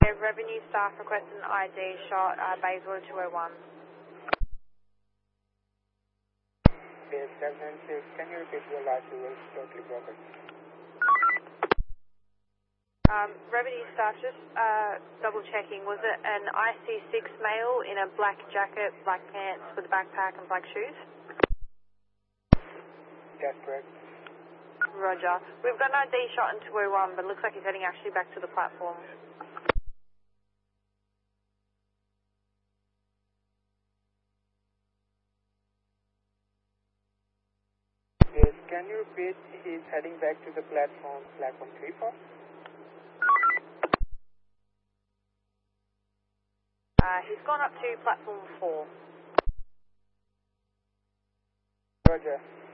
revenue staff requested an ID shot, Bayswater 201. Base 796, can you repeat your last two words? Totally broken. Revenue staff, just double checking, was it an IC6 male in a black jacket, black pants with a backpack and black shoes? That's correct. Roger. We've got an ID shot in 201, but it looks like he's heading actually back to the platform. Yes, can you repeat? He's heading back to the platform 34? He's gone up to platform 4. Roger.